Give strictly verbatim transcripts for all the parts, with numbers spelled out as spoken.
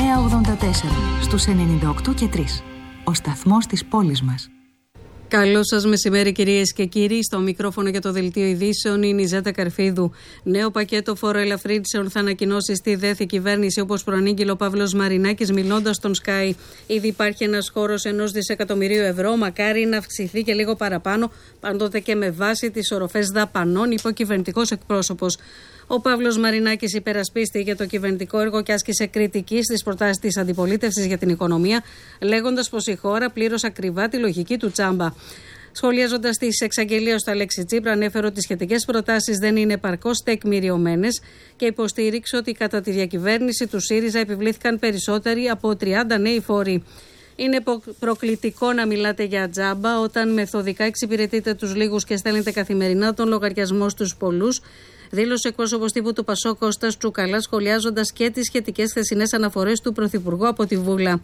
εννιά ογδόντα τέσσερα στους ενενήντα οκτώ και τρία. Ο σταθμός της πόλης μας. Καλό σας μεσημέρι, κυρίες και κύριοι. Στο μικρόφωνο για το δελτίο ειδήσεων είναι η Ζέτα Καρφίδου. Νέο πακέτο φοροελαφρύνσεων θα ανακοινώσει στη ΔΕΘ η κυβέρνηση, όπως προανήγγειλε ο Παύλος Μαρινάκης, μιλώντας στον Sky. Ήδη υπάρχει ένας χώρος ενός δισεκατομμυρίου ευρώ. Μακάρι να αυξηθεί και λίγο παραπάνω, πάντοτε και με βάση τις οροφές δαπανών, είπε ο κυβερνητικός εκπρόσωπος. Ο Παύλος Μαρινάκης υπερασπίστηκε το κυβερνητικό έργο και άσκησε κριτική στις προτάσεις της αντιπολίτευσης για την οικονομία, λέγοντας πως η χώρα πλήρωσε ακριβά τη λογική του τσάμπα. Σχολιάζοντας τις εξαγγελίες του Αλέξη Τσίπρα, ανέφερε ότι οι σχετικές προτάσεις δεν είναι επαρκώς τεκμηριωμένες και υποστήριξε ότι κατά τη διακυβέρνηση του ΣΥΡΙΖΑ επιβλήθηκαν περισσότεροι από τριάντα νέοι φόροι. Είναι προκλητικό να μιλάτε για τζάμπα όταν μεθοδικά εξυπηρετείτε τους λίγους και στέλνετε καθημερινά τον λογαριασμό στους πολλούς, δήλωσε εκπρόσωπος τύπου του Πασόκ Κώστας Τσουκαλάς, σχολιάζοντας και τις σχετικές χθεσινές αναφορές του Πρωθυπουργού από τη Βούλα.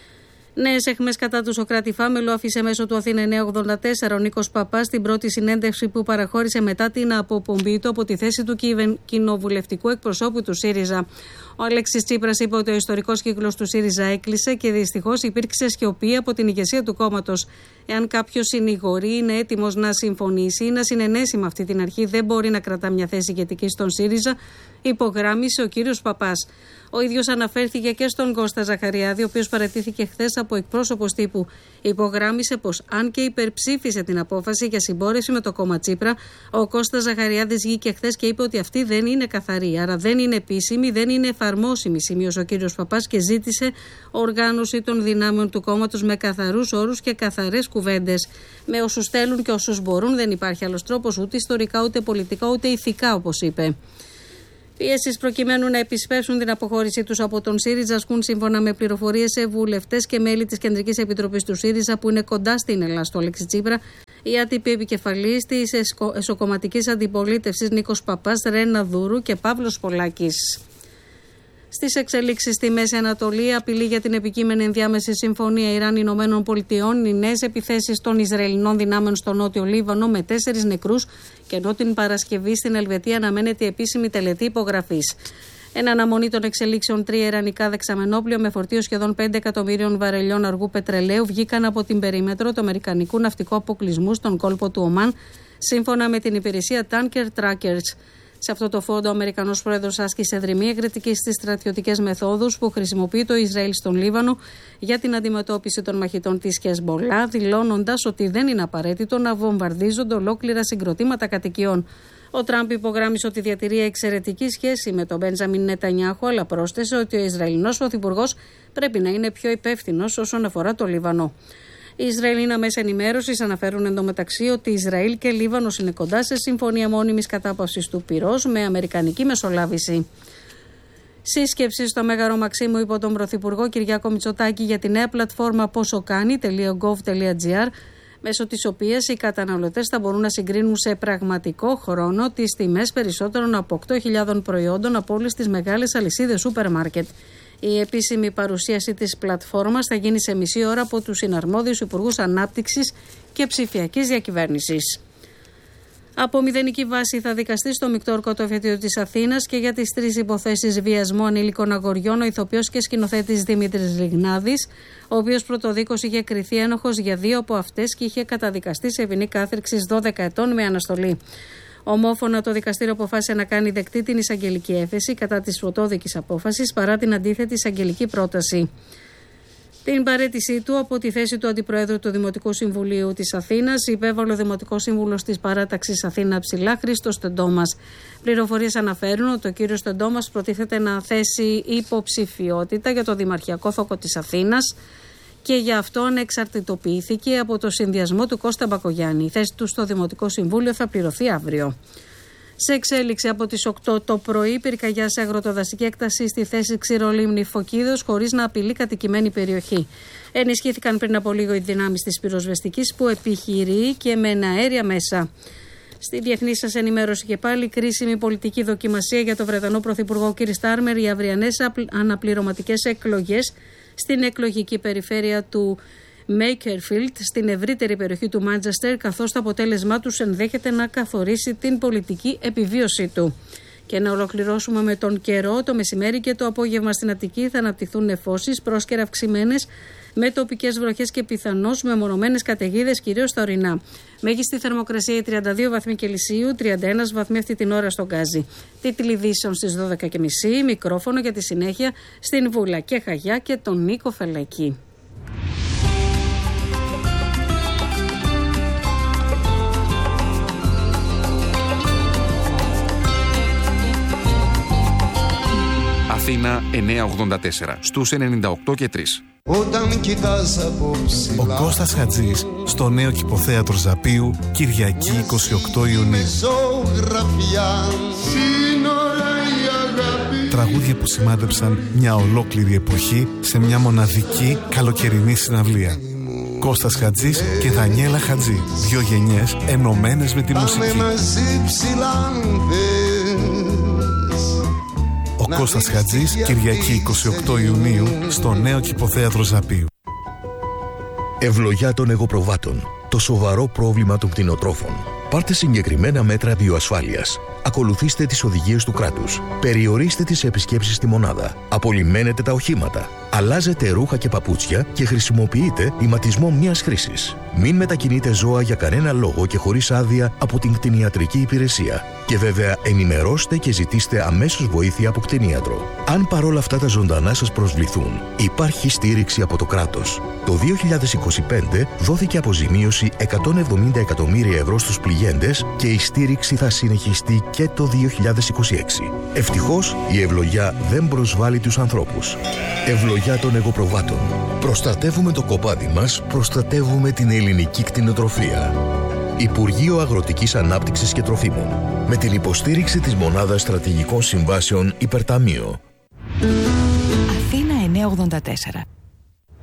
Νέες αιχμές κατά του Σωκράτη Φάμελου άφησε μέσω του Αθήνα εννιά ογδόντα τέσσερα ο Νίκος Παπάς στην πρώτη συνέντευξη που παραχώρησε μετά την αποπομπή του από τη θέση του κοινοβουλευτικού εκπροσώπου του ΣΥΡΙΖΑ. Ο Αλέξης Τσίπρας είπε ότι ο ιστορικός κύκλος του ΣΥΡΙΖΑ έκλεισε και δυστυχώς υπήρξε σιωπή από την ηγεσία του κόμματος. Εάν κάποιος συνηγορεί, είναι έτοιμος να συμφωνήσει ή να συνενέσει με αυτή την αρχή, δεν μπορεί να κρατά μια θέση ηγετική στον ΣΥΡΙΖΑ, υπογράμμισε ο κύριος Παπάς. Ο ίδιος αναφέρθηκε και στον Κώστα Ζαχαριάδη, ο οποίος παραιτήθηκε χθες από εκπρόσωπος τύπου. Υπογράμμισε πως αν και υπερψήφισε την απόφαση για συμπόρευση με το κόμμα Τσίπρα, ο Κώστας Ζαχαριάδης βγήκε χθες και είπε ότι αυτή δεν είναι καθαρή, άρα δεν είναι επίσημη, δεν είναι εφαρμόσιμη, σημείωσε ο κύριος Παπάς και ζήτησε οργάνωση των δυνάμεων του κόμματος με καθαρούς όρους και καθαρές κουβέντες. Με όσους θέλουν και όσους μπορούν, δεν υπάρχει άλλος τρόπος, ούτε ιστορικά, ούτε πολιτικά, ούτε ηθικά, όπως είπε. Πιέσεις προκειμένου να επισπεύσουν την αποχώρησή τους από τον ΣΥΡΙΖΑ ασκούν σύμφωνα με πληροφορίες σε βουλευτές και μέλη της Κεντρικής Επιτροπής του ΣΥΡΙΖΑ που είναι κοντά στην Ελλάδα, στο Αλέξη Τσίπρα, η άτυπη επικεφαλής της εσωκομματικής αντιπολίτευσης Νίκος Παπάς, Ρένα Δούρου και Παύλος Πολάκης. Στις εξελίξεις στη Μέση Ανατολή, απειλή για την επικείμενη ενδιάμεση συμφωνία Ιράν-Ηνωμένων Πολιτειών, οι νέες επιθέσεις των Ισραηλινών δυνάμεων στο νότιο Λίβανο με τέσσερις νεκρούς, και ενώ την Παρασκευή στην Ελβετία αναμένεται η επίσημη τελετή υπογραφής. Εν αναμονή των εξελίξεων, τρία ιρανικά δεξαμενόπλοια με φορτίο σχεδόν πέντε εκατομμύριων βαρελιών αργού πετρελαίου βγήκαν από την περίμετρο του Αμερικανικού ναυτικού αποκλεισμού στον κόλπο του Ομάν, σύμφωνα με την υπηρεσία Tanker Trackers. Σε αυτό το φόντο, ο Αμερικανός πρόεδρος άσκησε δρυμία κριτική στις στρατιωτικές μεθόδους που χρησιμοποιεί το Ισραήλ στον Λίβανο για την αντιμετώπιση των μαχητών της Χεσμολά, δηλώνοντας ότι δεν είναι απαραίτητο να βομβαρδίζονται ολόκληρα συγκροτήματα κατοικιών. Ο Τραμπ υπογράμμισε ότι διατηρεί εξαιρετική σχέση με τον Μπέντζαμιν Νετανιάχου, αλλά πρόσθεσε ότι ο Ισραηλινός πρωθυπουργός πρέπει να είναι πιο υπεύθυνος όσον αφορά το Λίβανο. Οι Ισραηλινά μέσα ενημέρωσης αναφέρουν εντωμεταξύ ότι Ισραήλ και Λίβανος είναι κοντά σε συμφωνία μόνιμης κατάπαυσης του πυρός με αμερικανική μεσολάβηση. Σύσκεψη στο Μέγαρο Μαξίμου υπό τον Πρωθυπουργό Κυριάκο Μητσοτάκη για τη νέα πλατφόρμα πόσο κάνει τελεία γκοβ τελεία τζι άρ, μέσω της οποίας οι καταναλωτές θα μπορούν να συγκρίνουν σε πραγματικό χρόνο τις τιμές περισσότερων από οκτώ χιλιάδες προϊόντων από όλες τις μεγάλες αλυσίδες σούπερ μάρκετ. Η επίσημη παρουσίαση της πλατφόρμας θα γίνει σε μισή ώρα από τους συναρμόδιους Υπουργούς Ανάπτυξης και Ψηφιακής Διακυβέρνησης. Από μηδενική βάση θα δικαστεί στο μεικτό όρκο το εφετείο της Αθήνας και για τις τρεις υποθέσεις βιασμού ανήλικων αγοριών ο ηθοποιός και σκηνοθέτης Δημήτρης Λιγνάδης, ο οποίος πρωτοδίκως είχε κριθεί ένοχος για δύο από αυτές και είχε καταδικαστεί σε ποινή κάθριξης δώδεκα ετών με αναστολή. Ομόφωνα το δικαστήριο αποφάσισε να κάνει δεκτή την εισαγγελική έφεση κατά της πρωτόδικης απόφασης παρά την αντίθετη εισαγγελική πρόταση. Την παραίτησή του από τη θέση του Αντιπροέδρου του Δημοτικού Συμβουλίου της Αθήνας υπέβαλε ο Δημοτικός Σύμβουλος της Παράταξης Αθήνα Ψηλά, Χρήστος Τεντόμας. Πληροφορίες αναφέρουν ότι ο κύριος Τεντόμας προτίθεται να θέσει υποψηφιότητα για το Δημαρχιακό Θόκο της Αθήνας και γι' αυτό ανεξαρτητοποιήθηκε από το συνδυασμό του Κώστα Μπακογιάννη. Η θέση του στο Δημοτικό Συμβούλιο θα πληρωθεί αύριο. Σε εξέλιξη από τις οκτώ το πρωί, πυρκαγιά σε αγροτοδασική έκταση στη θέση Ξηρολίμνη Φωκίδος, χωρίς να απειλεί κατοικημένη περιοχή. Ενισχύθηκαν πριν από λίγο οι δυνάμεις της πυροσβεστικής που επιχειρεί και με αέρια μέσα. Στη διεθνή σας ενημέρωση και πάλι, κρίσιμη πολιτική δοκιμασία για τον Βρετανό Πρωθυπουργό κ. Στάρμερ, οι αυριανές αναπληρωματικές εκλογές στην εκλογική περιφέρεια του Makerfield στην ευρύτερη περιοχή του Μάντσεστερ, καθώς το αποτέλεσμά τους ενδέχεται να καθορίσει την πολιτική επιβίωση του. Και να ολοκληρώσουμε με τον καιρό. Το μεσημέρι και το απόγευμα στην Αττική θα αναπτυχθούν νεφώσεις, πρόσκαιρα αυξημένες, με τοπικές βροχές και πιθανώς μεμονωμένες καταιγίδες, κυρίως στα ορεινά. Μέγιστη θερμοκρασία οι τριάντα δύο βαθμοί Κελσίου, τριάντα ένα βαθμοί αυτή την ώρα στον Γκάζι. Τίτλοι ειδήσεων στις δώδεκα και μισή, μικρόφωνο για τη συνέχεια στην Βούλα και Χαγιά και τον Νίκο Φελαϊκή. Αθήνα εννιακόσια ογδόντα τέσσερα στους ενενήντα οκτώ και τρία. Όταν κοιτάς από ψηλά, ο Κώστας Χατζής στο νέο Κηποθέατρο Ζαπίου, Κυριακή είκοσι οκτώ Ιουνίου. Τραγούδια που σημάδεψαν μια ολόκληρη εποχή σε μια μοναδική καλοκαιρινή συναυλία. Κώστας Χατζής και Δανιέλα Χατζή, δύο γενιές ενωμένες με τη μουσική. Ο Κώστας Χατζής, Κυριακή είκοσι οκτώ Ιουνίου, στο νέο Κηποθέατρο Ζαπίου. Ευλογιά των εγωπροβάτων. Το σοβαρό πρόβλημα των κτηνοτρόφων. Πάρτε συγκεκριμένα μέτρα βιοασφάλειας. Ακολουθήστε τις οδηγίες του κράτους. Περιορίστε τις επισκέψεις στη μονάδα. Απολυμμένετε τα οχήματα. Αλλάζετε ρούχα και παπούτσια και χρησιμοποιείτε ηματισμό μιας χρήσης. Μην μετακινείτε ζώα για κανένα λόγο και χωρίς άδεια από την κτηνιατρική υπηρεσία. Και βέβαια ενημερώστε και ζητήστε αμέσως βοήθεια από κτηνίατρο. Αν παρόλα αυτά τα ζωντανά σας προσβληθούν, υπάρχει στήριξη από το κράτος. Το δύο χιλιάδες είκοσι πέντε δόθηκε αποζημίωση εκατόν εβδομήντα εκατομμύρια ευρώ στους πληγέντες και η στήριξη θα συνεχιστεί και το δύο χιλιάδες είκοσι έξι. Ευτυχώς η ευλογιά δεν προσβάλλει τους ανθρώπους. Ευλογιά των εγωπροβάτων. Προστατεύουμε το κοπάδι μας, προστατεύουμε την ελληνική κτηνοτροφία. Υπουργείο Αγροτικής Ανάπτυξης και Τροφίμων. Με την υποστήριξη της Μονάδας Στρατηγικών Συμβάσεων Υπερταμείο. Αθήνα εννιακόσια ογδόντα τέσσερα.